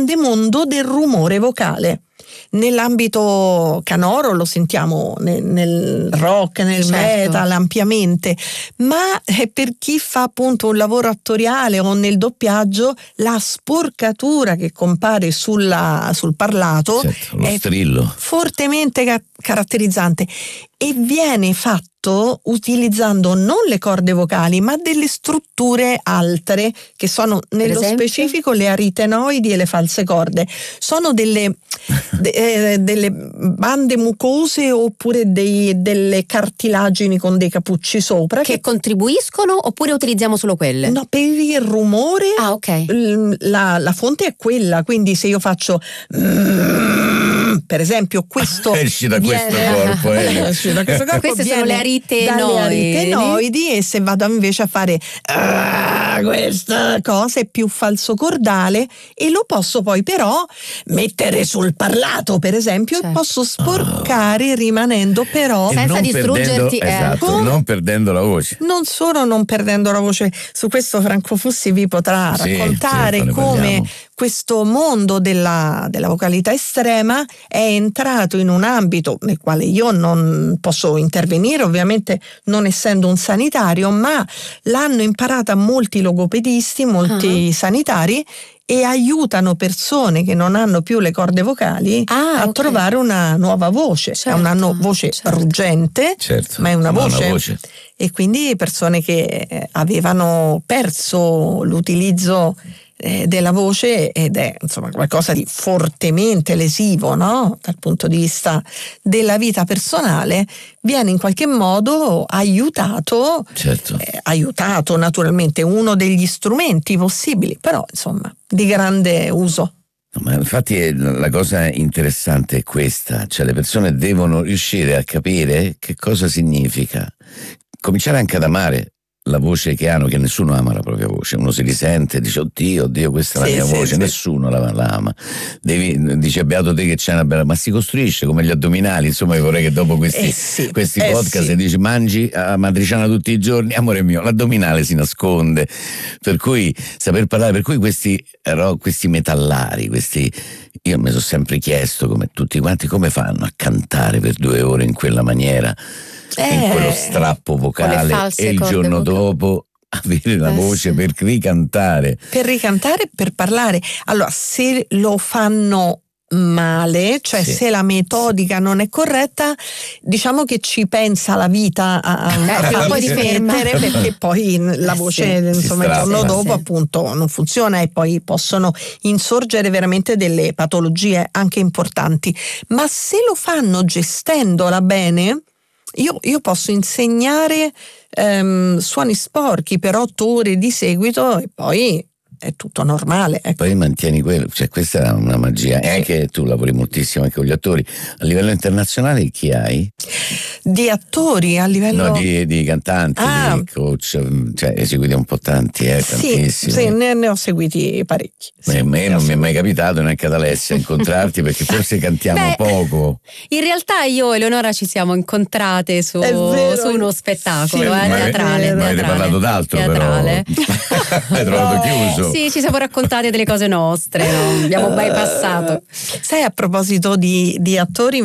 grande mondo del rumore vocale. Nell'ambito canoro lo sentiamo nel rock, nel metal ampiamente, ma per chi fa appunto un lavoro attoriale o nel doppiaggio, la sporcatura che compare sul parlato lo è strillo fortemente caratterizzante e viene fatto utilizzando non le corde vocali ma delle strutture altre che sono nello specifico le aritenoidi e le false corde. Sono delle bande mucose oppure delle cartilagini con dei cappucci sopra che contribuiscono, oppure utilizziamo solo quelle? No, per il rumore la fonte è quella, quindi se io faccio per esempio questo esci da questo corpo, queste sono le aritenoidi e se vado invece a fare questa cosa è più falso cordale e lo posso poi però mettere sul parlato per esempio e posso sporcare rimanendo però senza distruggerti non perdendo la voce. Non solo non perdendo la voce, su questo Franco Fussi vi potrà raccontare come questo mondo della vocalità estrema è entrato in un ambito nel quale io non posso intervenire, ovviamente non essendo un sanitario, ma l'hanno imparata molti logopedisti, molti sanitari e aiutano persone che non hanno più le corde vocali a trovare una nuova voce. È una voce ruggente, ma è una voce. E quindi persone che avevano perso l'utilizzo della voce ed è insomma qualcosa di fortemente lesivo, no? Dal punto di vista della vita personale, viene in qualche modo aiutato, aiutato naturalmente, uno degli strumenti possibili, però insomma di grande uso. Ma infatti la cosa interessante è questa, cioè le persone devono riuscire a capire che cosa significa, cominciare anche ad amare la voce che hanno, che nessuno ama la propria voce, uno si risente, dice oddio questa è la mia voce, nessuno la ama, dice beato te che c'è una bella, ma si costruisce come gli addominali, insomma io vorrei che dopo questi podcast e dici mangi a matriciana tutti i giorni, amore mio, l'addominale si nasconde, per cui saper parlare, per cui questi metallari, io mi sono sempre chiesto, come tutti quanti, come fanno a cantare per 2 ore in quella maniera, in quello strappo vocale e il giorno dopo avere la voce per ricantare. Per parlare. Allora, se lo fanno male, cioè se la metodica non è corretta, diciamo che ci pensa la vita a poi difendere, perché poi la voce insomma il giorno dopo appunto non funziona e poi possono insorgere veramente delle patologie anche importanti. Ma se lo fanno gestendola bene, io posso insegnare suoni sporchi per 8 ore di seguito e poi è tutto normale. Poi mantieni quello, cioè questa è una magia. E anche tu lavori moltissimo anche con gli attori. A livello internazionale chi hai? Di attori a livello... No, di cantanti, di coach, cioè eseguiti un po' tanti, tantissimi. Sì, ne ho seguiti parecchi. A me non mi è mai capitato, neanche ad Alessia, incontrarti perché forse cantiamo poco. In realtà io e Eleonora ci siamo incontrate su uno spettacolo teatrale. Ma avete parlato d'altro teatrale. Però. Hai trovato chiuso. Sì, ci siamo raccontate delle cose nostre, no? Abbiamo bypassato. Sai, a proposito di attori,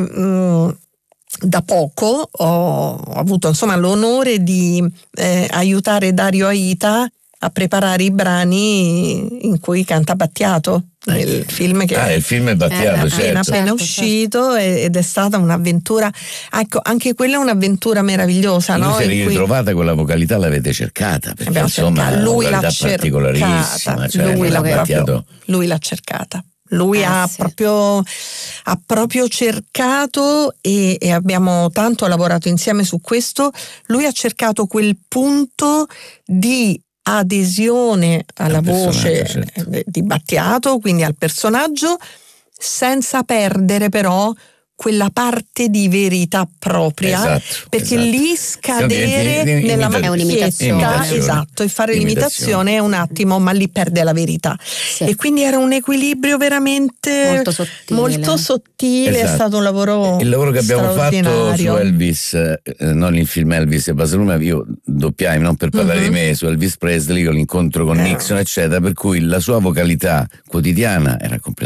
da poco ho avuto insomma l'onore di aiutare Dario Aita a preparare i brani in cui canta Battiato nel film che il film è Battiato, appena uscito ed è stata un'avventura, ecco, anche quella è un'avventura meravigliosa, no? Si è ritrovata con la vocalità, l'avete cercata perché insomma lui l'ha particolarissima, lui l'ha cercata. Lui ha proprio cercato e abbiamo tanto lavorato insieme su questo. Lui ha cercato quel punto di adesione alla voce di Battiato, quindi al personaggio, senza perdere però quella parte di verità propria, perché lì scadere nella macchietta, e fare l'imitazione è un attimo, ma lì perde la verità. E quindi era un equilibrio veramente molto sottile. È stato un lavoro il lavoro che abbiamo fatto su Elvis, non il film Elvis e Baz Luhrmann, io doppiai, non per parlare di me, su Elvis Presley, con l'incontro con Nixon eccetera, per cui la sua vocalità quotidiana era completamente